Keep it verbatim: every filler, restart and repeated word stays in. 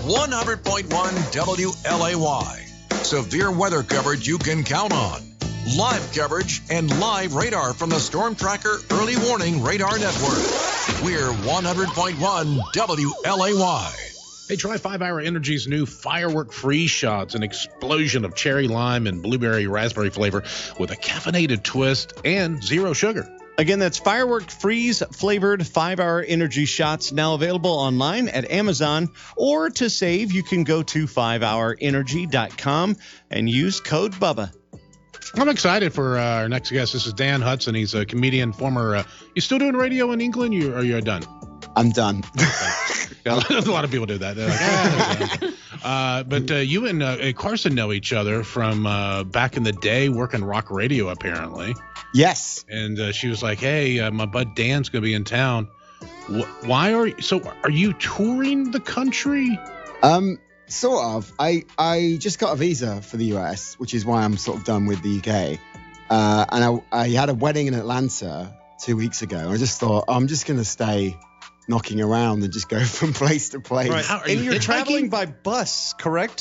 one hundred point one W L A Y. Severe weather coverage you can count on. Live coverage and live radar from the Storm Tracker Early Warning Radar Network. We're one hundred point one W L A Y. Hey, try five hour Energy's new Firework Freeze Shots, an explosion of cherry lime and blueberry raspberry flavor with a caffeinated twist and zero sugar. Again, that's Firework Freeze flavored five hour Energy Shots, now available online at Amazon. Or to save, you can go to five hour energy dot com and use code BUBBA. I'm excited for uh, our next guest. This is Dan Hudson. He's a comedian, former. Uh, you still doing radio in England? You or you're done? I'm done. A lot of people do that. They're like, ah, uh, but uh, you and uh, Carson know each other from uh, back in the day, working rock radio, apparently. Yes. And uh, she was like, "Hey, uh, my bud Dan's gonna be in town. Wh- why are you, so? Are you touring the country?" Um, sort of. I I just got a visa for the U S, which is why I'm sort of done with the U K. Uh, and I I had a wedding in Atlanta two weeks ago. And I just thought, oh, I'm just gonna stay knocking around and just go from place to place. Right. How- are and you you're hitchhiking? traveling by bus, correct?